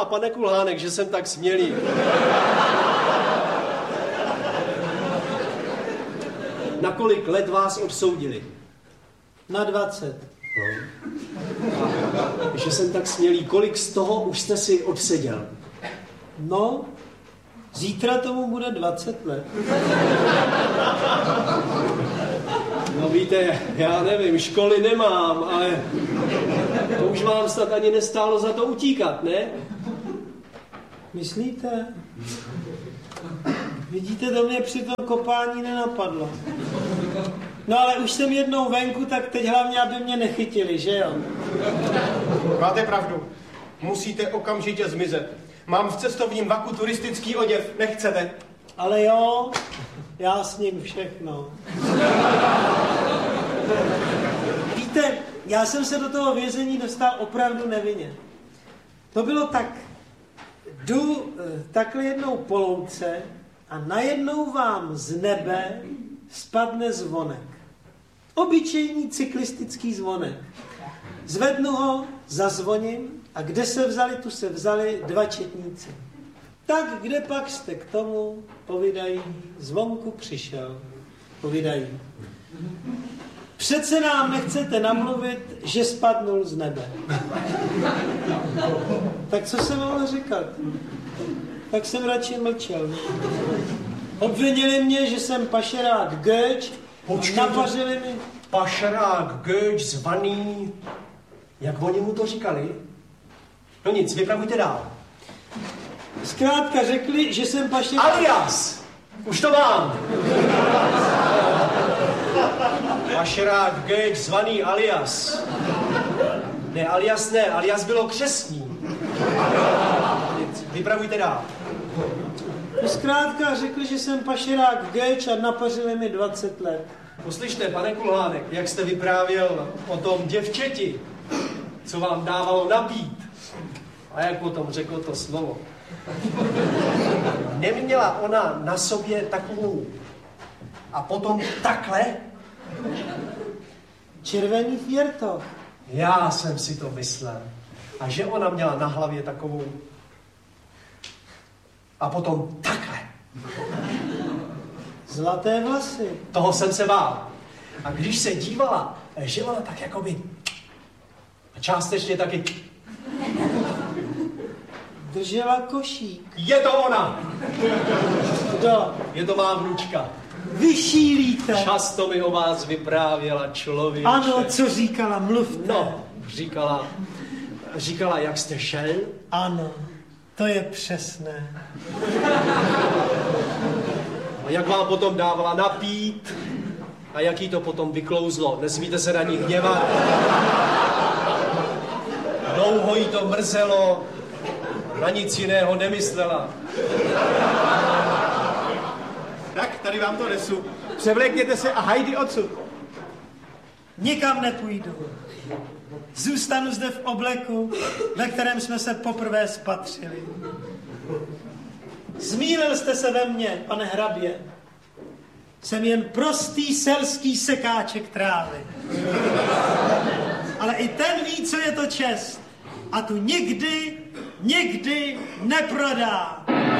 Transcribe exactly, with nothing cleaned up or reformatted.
pane Kulhánek, že jsem tak smělý. Na kolik let vás odsoudili? Na dvacet. No. A že jsem tak smělý, kolik z toho už jste si odseděl? No, zítra tomu bude dvacet let. No víte, já nevím, školy nemám, ale to už vám snad ani nestálo za to utíkat, ne? Myslíte? Vidíte, to mě při tom kopání nenapadlo. No ale už jsem jednou venku, tak teď hlavně, aby mě nechytili, že jo? Máte pravdu. Musíte okamžitě zmizet. Mám v cestovním vaku turistický oděv. Nechcete? Ale jo, já s ním všechno. Víte, já jsem se do toho vězení dostal opravdu nevinně. To bylo tak, jdu takhle jednou po louce a najednou vám z nebe spadne zvonek. Obyčejný cyklistický zvonek. Zvednu ho, zazvoním a kde se vzali, tu se vzali dva četníci. Tak kde pak jste k tomu, povídají, zvonku přišel, povídají. Přece nám nechcete namluvit, že spadnul z nebe. Tak co jsem mohl říkat? Tak jsem radši mlčel. Obvinili mě, že jsem pašerák Göč, napařili mi... Pašerák Göč zvaný... Jak oni mu to říkali? No nic, vypravujte dál. Zkrátka řekli, že jsem pašerák... Alias! Už to mám! Pašerák Göč zvaný Alias. Ne, Alias ne, Alias bylo křestní. Nic, vypravujte dál. Zkrátka řekli, že jsem pašerák Göč a napařili mi dvacet let. Poslyšte, pane Kulhánek, jak jste vyprávěl o tom děvčeti, co vám dávalo napít. A jak potom řekl to slovo. Neměla ona na sobě takovou a potom takhle? Červený fjertoch. Já jsem si to myslel. A že ona měla na hlavě takovou a potom takhle. Zlaté vlasy. Toho jsem se bál. A když se dívala, že ona tak jakoby a částečně taky držela košík. je to ona. Kdo? Je to má vnučka. Vy šílíte. Často mi o vás vyprávěla člověče. Ano, co říkala, mluvte. No, říkala, říkala, jak jste šel. Ano, to je přesné. A jak vám potom dávala napít a jak jí to potom vyklouzlo. Nesmíte se na ní hněvat. Dlouho jí to mrzelo, na nic jiného nemyslela. Tak, tady vám to nesu. Převlékněte se a hajdy odsud. Nikam nepůjdu. Zůstanu zde v obleku, ve kterém jsme se poprvé spatřili. Zmýlil jste se ve mně, pane hrabě. Jsem jen prostý selský sekáček trávy. Ale i ten ví, co je to čest. A tu nikdy, nikdy neprodá.